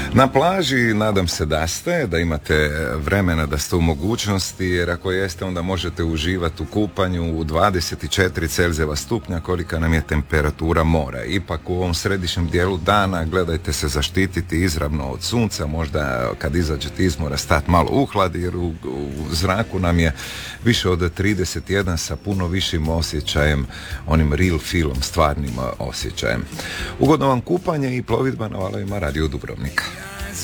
Na plaži nadam se da imate vremena, da ste u mogućnosti, jer ako jeste onda možete uživati u kupanju u 24 Celzijeva stupnja kolika nam je temperatura mora. Ipak u ovom središnjem dijelu dana gledajte se zaštititi izravno od sunca, možda kad izađete iz mora stati malo uhladi, jer u zraku nam je više od 31 sa puno višim osjećajem, onim real feelom, stvarnim osjećajem. Ugodno vam kupanje i plovidba na valovima Radio Dubrovnika.